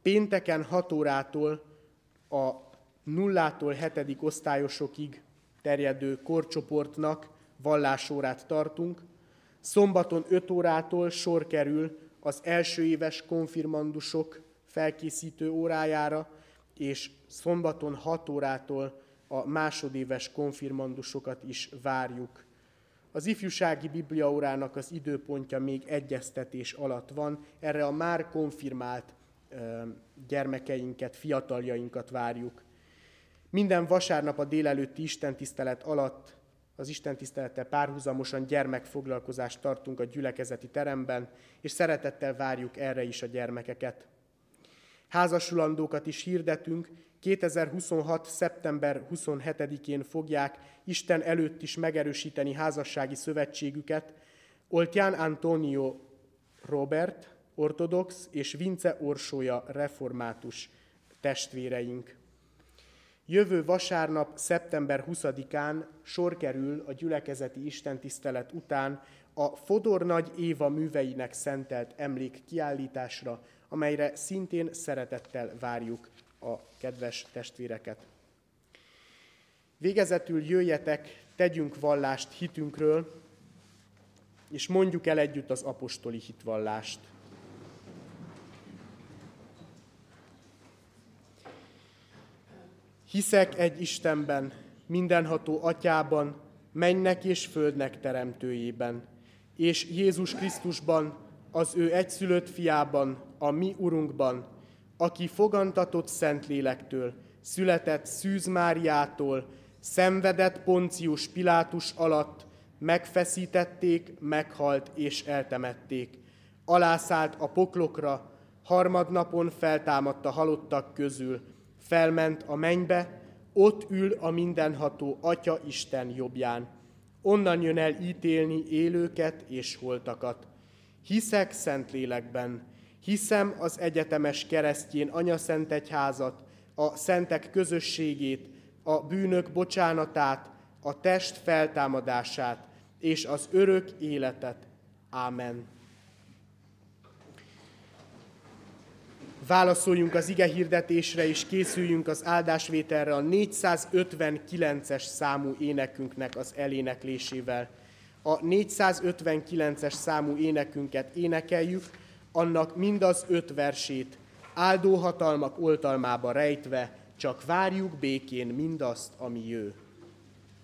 Pénteken 6 órától a 0-tól 7. osztályosokig terjedő korcsoportnak vallásórát tartunk. Szombaton 5 órától sor kerül az első éves konfirmandusok felkészítő órájára, és szombaton 6 órától a másodéves konfirmandusokat is várjuk. Az ifjúsági bibliaórának az időpontja még egyeztetés alatt van, erre a már konfirmált gyermekeinket, fiataljainkat várjuk. Minden vasárnap a délelőtti istentisztelet alatt, az istentisztelettel párhuzamosan gyermekfoglalkozást tartunk a gyülekezeti teremben, és szeretettel várjuk erre is a gyermekeket. Házasulandókat is hirdetünk, 2026. szeptember 27-én fogják Isten előtt is megerősíteni házassági szövetségüket Oltján Antonio Robert, ortodox, és Vince Orsója, református testvéreink. Jövő vasárnap, szeptember 20-án sor kerül a gyülekezeti istentisztelet után a Fodor Nagy Éva műveinek szentelt emlékkiállításra, amelyre szintén szeretettel várjuk a kedves testvéreket. Végezetül jöjjetek, tegyünk vallást hitünkről, és mondjuk el együtt az apostoli hitvallást. Hiszek egy Istenben, mindenható Atyában, mennek és földnek teremtőjében, és Jézus Krisztusban, az ő egyszülött fiában, a mi Urunkban, aki fogantatott Szentlélektől, született Szűz Máriától, szenvedett Poncius Pilátus alatt, megfeszítették, meghalt és eltemették. Alászállt a poklokra, harmadnapon feltámadt a halottak közül, felment a mennybe, ott ül a mindenható Atya Isten jobbján. Onnan jön el ítélni élőket és holtakat. Hiszek Szentlélekben, hiszem az egyetemes keresztjén anyaszentegyházat, a szentek közösségét, a bűnök bocsánatát, a test feltámadását és az örök életet. Ámen. Válaszoljunk az igehirdetésre, és készüljünk az áldásvételre a 459-es számú énekünknek az eléneklésével. A 459-es számú énekünket énekeljük, annak mindaz 5 versét, áldó hatalmak oltalmába rejtve, csak várjuk békén mindazt, ami jő.